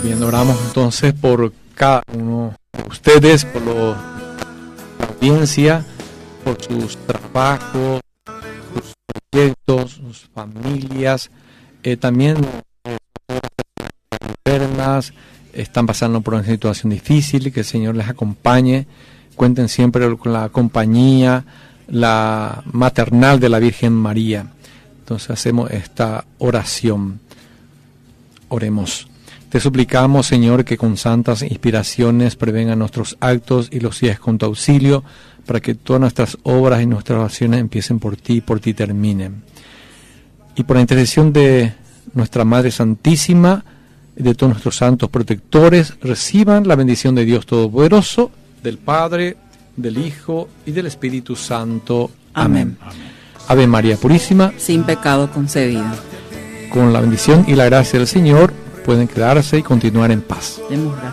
Bien, oramos entonces por cada uno de ustedes, por la audiencia, por sus trabajos, sus proyectos, sus familias, también enfermas, están pasando por una situación difícil, que el Señor les acompañe. Cuenten siempre con la compañía, la maternal de la Virgen María. Entonces hacemos esta oración. Oremos. Te suplicamos, Señor, que con santas inspiraciones prevengan nuestros actos y los guíes con tu auxilio, para que todas nuestras obras y nuestras oraciones empiecen por ti y por ti terminen. Y por la intercesión de nuestra Madre Santísima y de todos nuestros santos protectores, reciban la bendición de Dios Todopoderoso, del Padre, del Hijo y del Espíritu Santo. Amén. Ave María Purísima, sin pecado concebida. Con la bendición y la gracia del Señor, pueden quedarse y continuar en paz. Demos gracias.